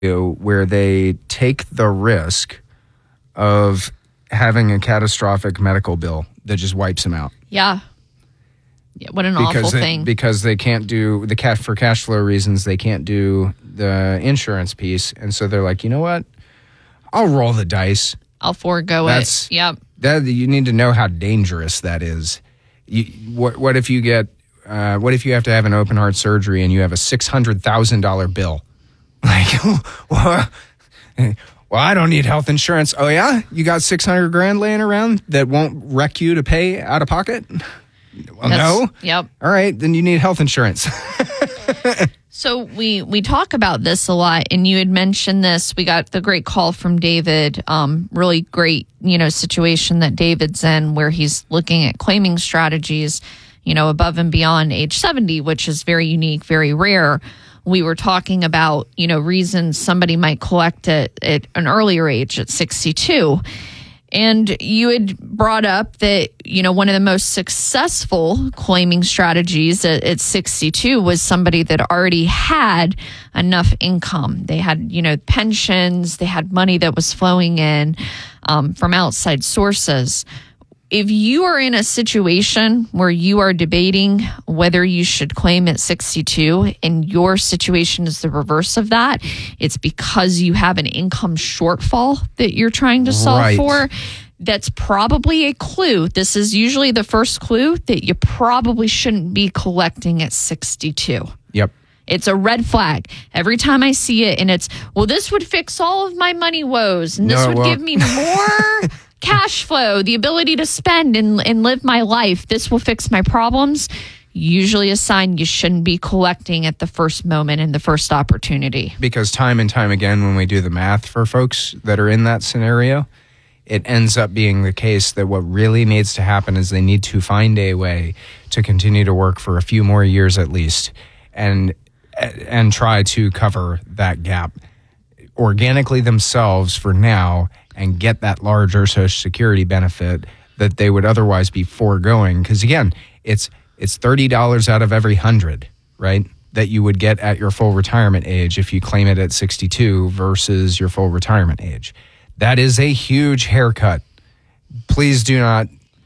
where they take the risk of having a catastrophic medical bill that just wipes them out. Yeah. What an awful thing. Because they can't do for cash flow reasons, they can't do the insurance piece. And so they're like, you know what? I'll roll the dice. I'll forego it. Yep. You need to know how dangerous that is. What if you get, what if you have to have an open heart surgery and you have a $600,000 bill? Like, well, I don't need health insurance. Oh yeah? You got $600,000 laying around that won't wreck you to pay out of pocket? Well, no. Yep. All right, then you need health insurance. So we talk about this a lot, and you had mentioned this. We got the great call from David. Really great, situation that David's in, where he's looking at claiming strategies, above and beyond age 70, which is very unique, very rare. We were talking about, reasons somebody might collect at an earlier age at 62. And you had brought up that, one of the most successful claiming strategies at 62 was somebody that already had enough income. They had, pensions, they had money that was flowing in from outside sources. If you are in a situation where you are debating whether you should claim at 62 and your situation is the reverse of that, it's because you have an income shortfall that you're trying to solve for. That's probably a clue. This is usually the first clue that you probably shouldn't be collecting at 62. Yep. It's a red flag. Every time I see it, and it's, well, this would fix all of my money woes, and this would give me more cash flow, the ability to spend and live my life. This will fix my problems. Usually a sign you shouldn't be collecting at the first moment and the first opportunity. Because time and time again, when we do the math for folks that are in that scenario, it ends up being the case that what really needs to happen is they need to find a way to continue to work for a few more years at least and try to cover that gap organically themselves for now and get that larger Social Security benefit that they would otherwise be foregoing. Because again, it's $30 out of every 100, right, that you would get at your full retirement age if you claim it at 62 versus your full retirement age. That is a huge haircut. Please do not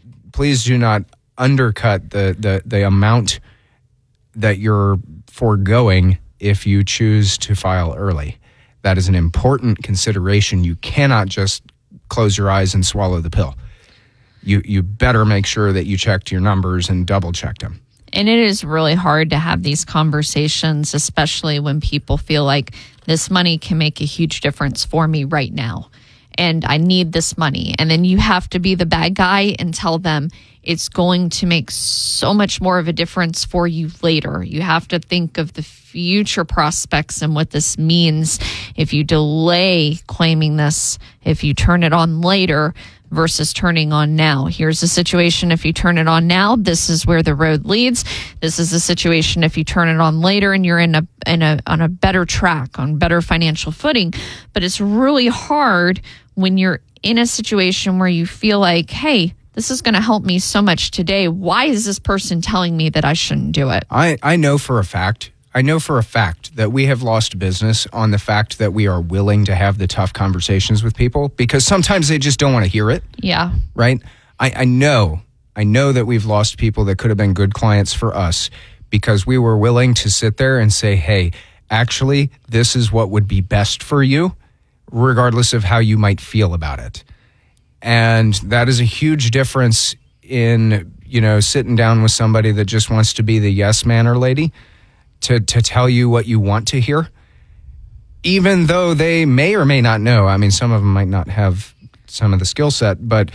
undercut the amount that you're foregoing if you choose to file early. That is an important consideration. You cannot just close your eyes and swallow the pill. You better make sure that you checked your numbers and double checked them. And it is really hard to have these conversations, especially when people feel like this money can make a huge difference for me right now. And I need this money. And then you have to be the bad guy and tell them it's going to make so much more of a difference for you later. You have to think of the future prospects and what this means if you delay claiming this, if you turn it on later versus turning on now. Here's the situation. If you turn it on now, this is where the road leads. This is the situation if you turn it on later and you're on a better track, on better financial footing. But it's really hard when you're in a situation where you feel like, hey, this is going to help me so much today. Why is this person telling me that I shouldn't do it? I know for a fact that we have lost business on the fact that we are willing to have the tough conversations with people because sometimes they just don't want to hear it. Yeah. Right? I know that we've lost people that could have been good clients for us because we were willing to sit there and say, hey, actually, this is what would be best for you, regardless of how you might feel about it. And that is a huge difference in, sitting down with somebody that just wants to be the yes man or lady to tell you what you want to hear, even though they may or may not know. I mean, some of them might not have some of the skill set, but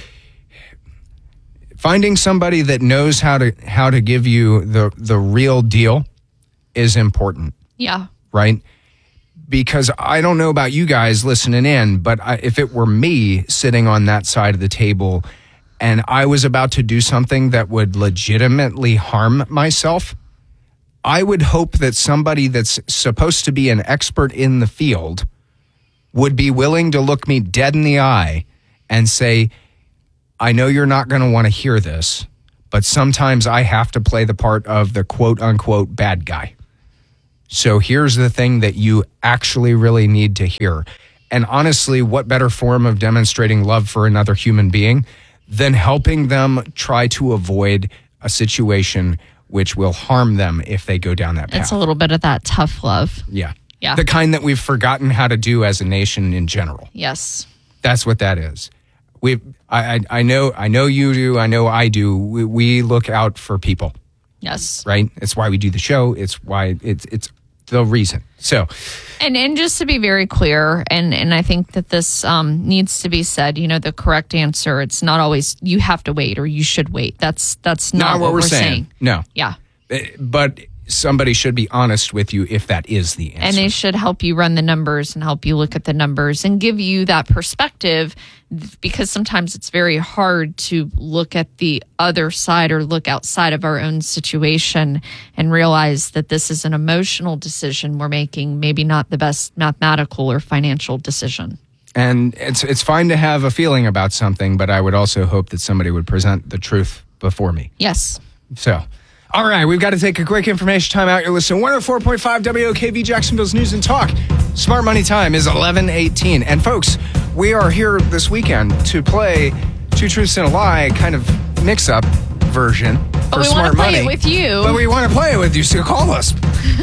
finding somebody that knows how to give you the real deal is important. Yeah. Right? Because I don't know about you guys listening in, but if it were me sitting on that side of the table and I was about to do something that would legitimately harm myself, I would hope that somebody that's supposed to be an expert in the field would be willing to look me dead in the eye and say, I know you're not going to want to hear this, but sometimes I have to play the part of the quote unquote bad guy. So here's the thing that you actually really need to hear. And honestly, what better form of demonstrating love for another human being than helping them try to avoid a situation which will harm them if they go down that path. It's a little bit of that tough love. Yeah. Yeah. The kind that we've forgotten how to do as a nation in general. Yes. That's what that is. I know you do. I know I do. We look out for people. Yes. Right? It's why we do the show. It's why it's the reason. So, and just to be very clear, and I think that this needs to be said, the correct answer, it's not always you have to wait or you should wait. That's not what we're saying. No. Yeah. But somebody should be honest with you if that is the answer. And they should help you run the numbers and help you look at the numbers and give you that perspective, because sometimes it's very hard to look at the other side or look outside of our own situation and realize that this is an emotional decision we're making, maybe not the best mathematical or financial decision. And it's fine to have a feeling about something, but I would also hope that somebody would present the truth before me. Yes. So, all right, we've got to take a quick information time out. You're listening to 104.5 WOKV Jacksonville's News and Talk. Smart Money time is 11:18. And folks, we are here this weekend to play Two Truths and a Lie kind of mix-up version for Smart Money. But we want to play it with you. But we want to play it with you, so call us.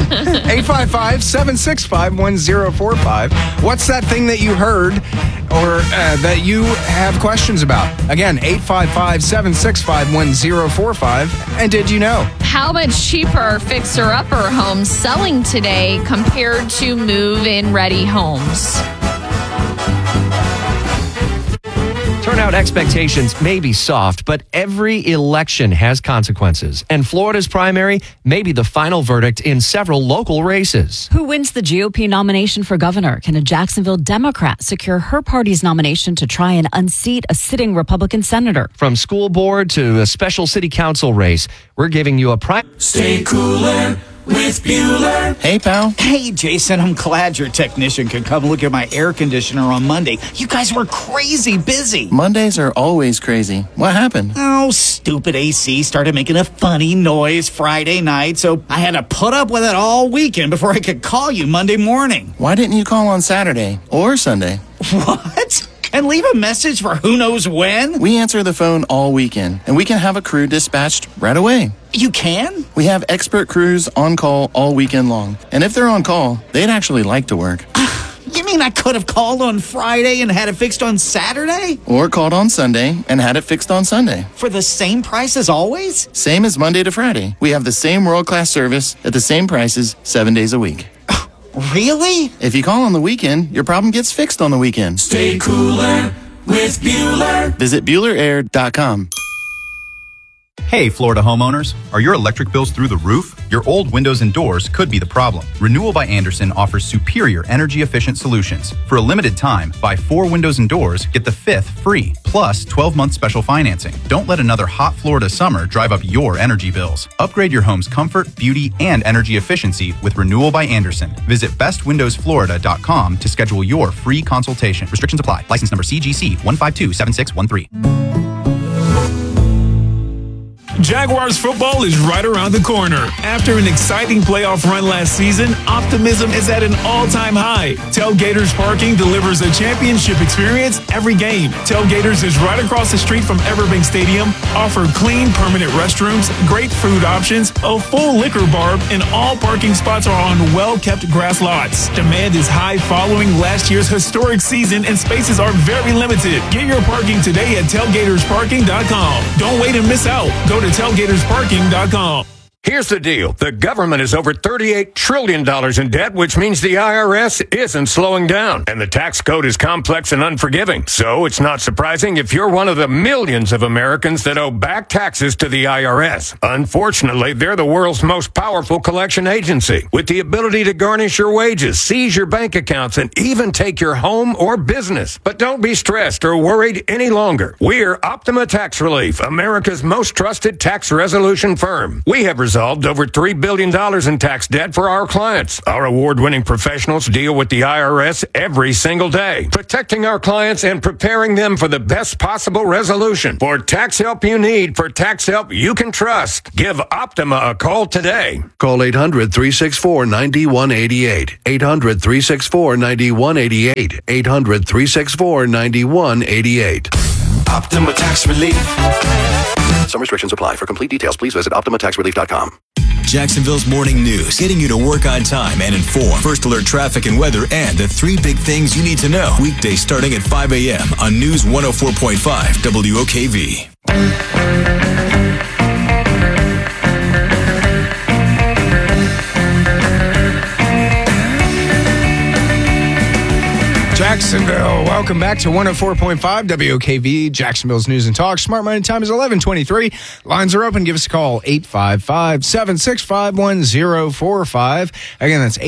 855-765-1045. What's that thing that you heard or that you have questions about? Again, 855-765-1045. And did you know? How much cheaper are fixer-upper homes selling today compared to move-in ready homes? Turnout expectations may be soft, but every election has consequences. And Florida's primary may be the final verdict in several local races. Who wins the GOP nomination for governor? Can a Jacksonville Democrat secure her party's nomination to try and unseat a sitting Republican senator? From school board to a special city council race, we're giving you a Stay cooler with Bueller. Hey, pal. Hey, Jason, I'm glad your technician could come look at my air conditioner on Monday. You guys were crazy busy. Mondays are always crazy. What happened? Oh, stupid AC started making a funny noise Friday night, so I had to put up with it all weekend before I could call you Monday morning. Why didn't you call on Saturday or Sunday? What? And leave a message for who knows when? We answer the phone all weekend, and we can have a crew dispatched right away. You can? We have expert crews on call all weekend long. And if they're on call, they'd actually like to work. You mean I could have called on Friday and had it fixed on Saturday? Or called on Sunday and had it fixed on Sunday. For the same price as always? Same as Monday to Friday. We have the same world-class service at the same prices 7 days a week. Really? If you call on the weekend, your problem gets fixed on the weekend. Stay cooler with Bueller. Visit BuellerAir.com. Hey, Florida homeowners. Are your electric bills through the roof? Your old windows and doors could be the problem. Renewal by Andersen offers superior energy-efficient solutions. For a limited time, buy 4 windows and doors, get the 5th free, plus 12-month special financing. Don't let another hot Florida summer drive up your energy bills. Upgrade your home's comfort, beauty, and energy efficiency with Renewal by Andersen. Visit bestwindowsflorida.com to schedule your free consultation. Restrictions apply. License number CGC 1527613. Jaguars football is right around the corner. After an exciting playoff run last season, optimism is at an all-time high. Tailgaters Parking delivers a championship experience every game. Tailgaters is right across the street from Everbank Stadium, offer clean, permanent restrooms, great food options, a full liquor bar, and all parking spots are on well-kept grass lots. Demand is high following last year's historic season, and spaces are very limited. Get your parking today at tailgatorsparking.com. Don't wait and miss out. Go to tailgatorsparking.com. Here's the deal. The government is over $38 trillion in debt, which means the IRS isn't slowing down. And the tax code is complex and unforgiving. So it's not surprising if you're one of the millions of Americans that owe back taxes to the IRS. Unfortunately, they're the world's most powerful collection agency, with the ability to garnish your wages, seize your bank accounts, and even take your home or business. But don't be stressed or worried any longer. We're Optima Tax Relief, America's most trusted tax resolution firm. We have resolved resolved over $3 billion in tax debt for our clients. Our award-winning professionals deal with the IRS every single day, protecting our clients and preparing them for the best possible resolution. For tax help you need, for tax help you can trust, give Optima a call today. Call 800-364-9188. 800-364-9188. 800-364-9188. Optima Tax Relief. Some restrictions apply. For complete details, please visit OptimaTaxRelief.com. Jacksonville's morning news, getting you to work on time and informed. First alert traffic and weather, and the 3 big things you need to know. Weekdays starting at 5 a.m. on News 104.5 WOKV. Jacksonville, welcome back to 104.5 WOKV, Jacksonville's News and Talk. Smart Money time is 11:23. Lines are open. Give us a call, 855-765-1045. Again, that's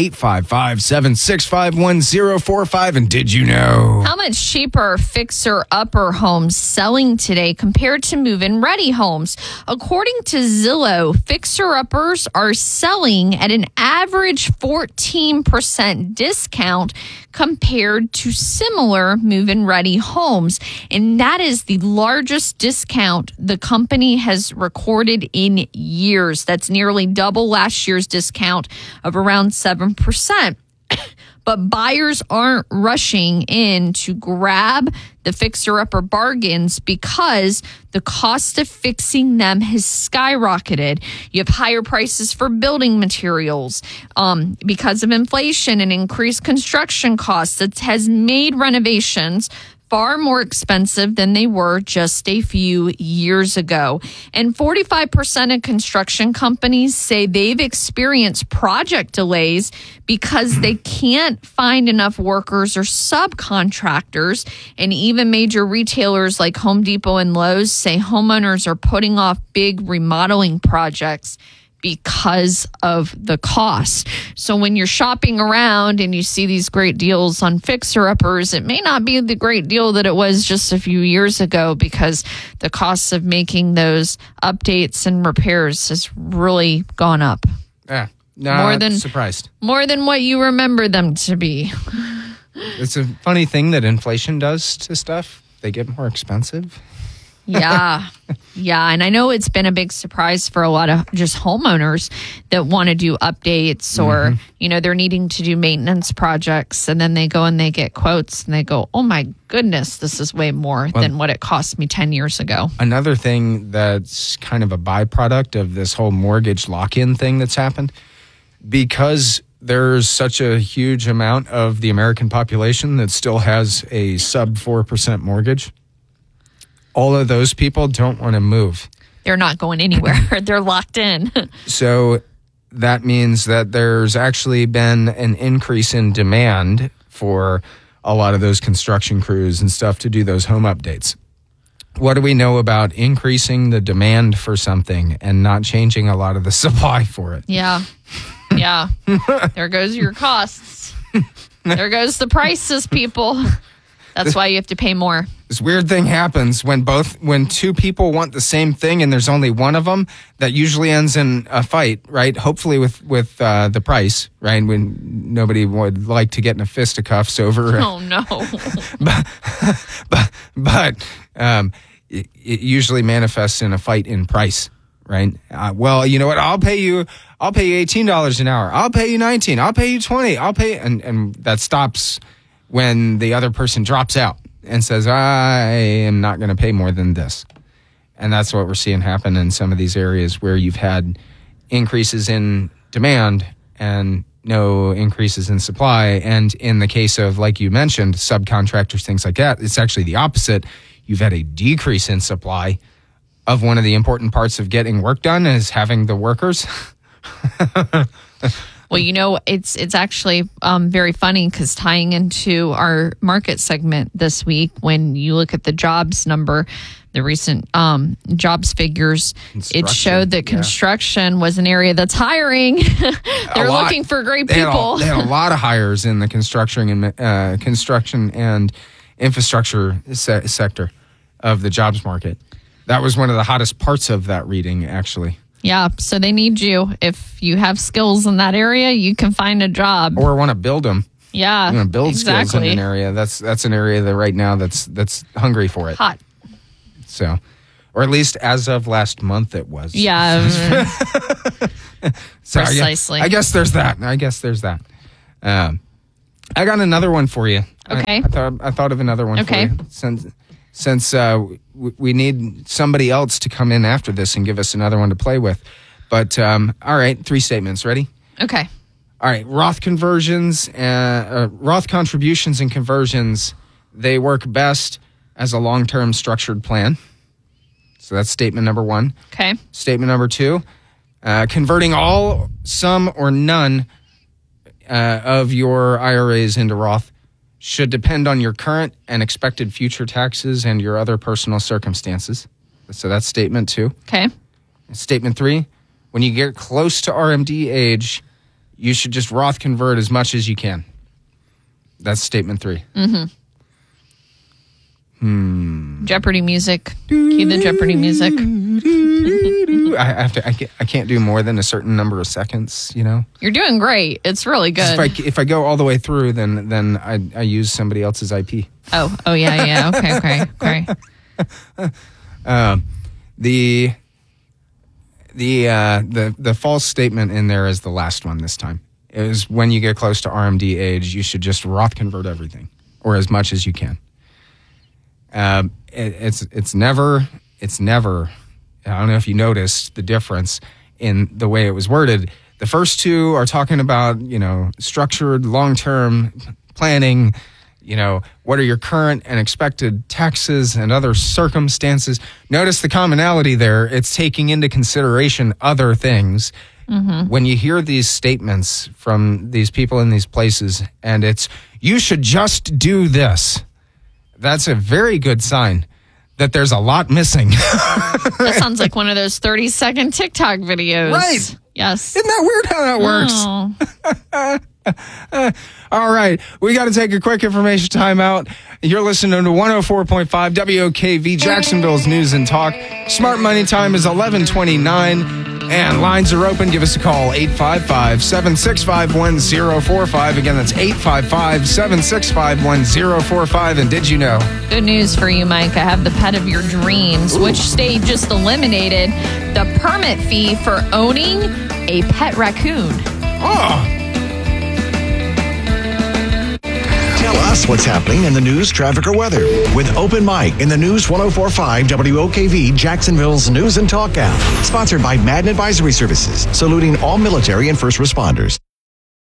855-765-1045. And did you know? How much cheaper are fixer-upper homes selling today compared to move-in ready homes? According to Zillow, fixer-uppers are selling at an average 14% discount compared to similar move-in ready homes. And that is the largest discount the company has recorded in years. That's nearly double last year's discount of around 7%. But buyers aren't rushing in to grab the fixer-upper bargains because the cost of fixing them has skyrocketed. You have higher prices for building materials because of inflation and increased construction costs. It has made renovations far more expensive than they were just a few years ago. And 45% of construction companies say they've experienced project delays because they can't find enough workers or subcontractors. And even major retailers like Home Depot and Lowe's say homeowners are putting off big remodeling projects because of the cost. So when you're shopping around and you see these great deals on fixer-uppers, it may not be the great deal that it was just a few years ago because the cost of making those updates and repairs has really gone up. Yeah, no, surprised. More than what you remember them to be. It's a funny thing that inflation does to stuff. They get more expensive. Yeah. And I know it's been a big surprise for a lot of just homeowners that want to do updates or, they're needing to do maintenance projects. And then they go and they get quotes and they go, oh my goodness, this is way more than what it cost me 10 years ago. Another thing that's kind of a byproduct of this whole mortgage lock-in thing that's happened, because there's such a huge amount of the American population that still has a sub 4% mortgage. All of those people don't want to move. They're not going anywhere. They're locked in. So that means that there's actually been an increase in demand for a lot of those construction crews and stuff to do those home updates. What do we know about increasing the demand for something and not changing a lot of the supply for it? Yeah. There goes your costs. There goes the prices, people. That's why you have to pay more. This weird thing happens when two people want the same thing and there's only one of them. That usually ends in a fight, right? Hopefully with the price, right? When nobody would like to get in a fisticuffs over. Oh no! but it usually manifests in a fight in price, right? Well, you know what? I'll pay you $18 an hour. I'll pay you $19. I'll pay you $20. And that stops when the other person drops out and says, I am not going to pay more than this. And that's what we're seeing happen in some of these areas where you've had increases in demand and no increases in supply. And in the case of, like you mentioned, subcontractors, things like that, it's actually the opposite. You've had a decrease in supply of one of the important parts of getting work done is having the workers. Well, it's actually very funny because tying into our market segment this week, when you look at the jobs number, the recent jobs figures, it showed that construction was an area that's hiring. They're looking for great people. They had a lot of hires in the construction and infrastructure sector of the jobs market. That was one of the hottest parts of that reading, actually. Yeah, so they need you. If you have skills in that area, you can find a job. Or want to build them. Yeah, You want to build exactly. skills in an area. That's an area that right now that's hungry for it. Hot. So, or at least as of last month, it was. Yeah. So Precisely. I guess there's that. I got another one for you. Okay. I thought of another one Okay. for you. Since we need somebody else to come in after this and give us another one to play with. But, all right, 3 statements. Ready? Okay. All right, Roth contributions and conversions, they work best as a long-term structured plan. So that's statement number 1. Okay. Statement number 2, converting all, some, or none of your IRAs into Roth should depend on your current and expected future taxes and your other personal circumstances. So that's statement 2. Okay. Statement 3, when you get close to RMD age, you should just Roth convert as much as you can. That's statement 3. Jeopardy music. Cue the Jeopardy music. I can't do more than a certain number of seconds, you know? You're doing great. It's really good. If I go all the way through, then I use somebody else's IP. Oh, yeah. Okay. The false statement in there is the last one this time. It was when you get close to RMD age, you should just Roth convert everything, or as much as you can. It's never. I don't know if you noticed the difference in the way it was worded. The first 2 are talking about, structured long-term planning. What are your current and expected taxes and other circumstances? Notice the commonality there. It's taking into consideration other things. When you hear these statements from these people in these places, and it's, you should just do this, that's a very good sign that there's a lot missing. That sounds like one of those 30-second TikTok videos. Right. Yes. Isn't that weird how that works? All right. We got to take a quick information timeout. You're listening to 104.5 WOKV, Jacksonville's News and Talk. Smart Money time is 11:29. And lines are open. Give us a call, 855-765-1045. Again, that's 855-765-1045. And did you know? Good news for you, Mike. I have the pet of your dreams. Which state just eliminated the permit fee for owning a pet raccoon? Oh. Tell us what's happening in the news, traffic, or weather with Open Mic in the News 104.5 WOKV, Jacksonville's News and Talk app. Sponsored by Madden Advisory Services, saluting all military and first responders.